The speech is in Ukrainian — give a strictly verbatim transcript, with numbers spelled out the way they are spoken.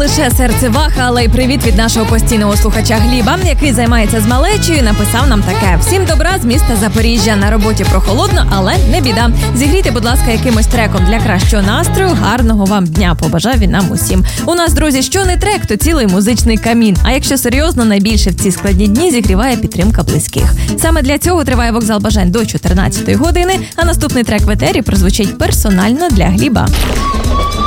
лише серцеваха, але й привіт від нашого постійного слухача Гліба, який займається з малечою і написав нам таке. Всім добра з міста Запоріжжя. На роботі прохолодно, але не біда. Зігрійте, будь ласка, якимось треком для кращого настрою. Гарного вам дня. Побажав він нам усім. У нас, друзі, що не трек, то цілий музичний камін. А якщо серйозно, найбільше в ці складні дні зігріває підтримка близьких. Саме для цього триває вокзал бажань до чотирнадцятої години, а наступний трек в етері прозвучить персонально для Гліба.